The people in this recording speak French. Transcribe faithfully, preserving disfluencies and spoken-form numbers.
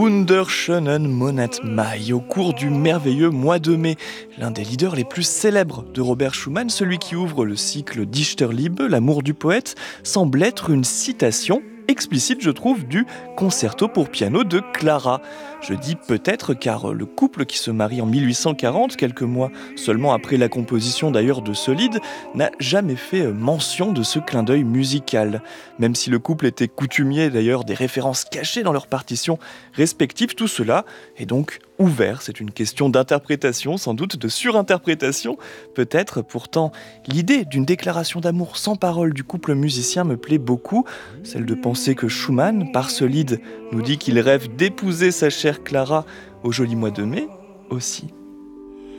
Wunderschönen Monat Mai, au cours du merveilleux mois de mai, l'un des leaders les plus célèbres de Robert Schumann, celui qui ouvre le cycle Dichterliebe, l'amour du poète, semble être une citation explicite, je trouve, du concerto pour piano de Clara. Je dis peut-être car le couple qui se marie en mille huit cent quarante, quelques mois seulement après la composition d'ailleurs de Solide, n'a jamais fait mention de ce clin d'œil musical. Même si le couple était coutumier d'ailleurs des références cachées dans leurs partitions respectives, tout cela est donc ouvert. C'est une question d'interprétation, sans doute de surinterprétation, peut-être. Pourtant, l'idée d'une déclaration d'amour sans parole du couple musicien me plaît beaucoup, celle de penser que Schumann, par ce lied, nous dit qu'il rêve d'épouser sa chère Clara au joli mois de mai aussi.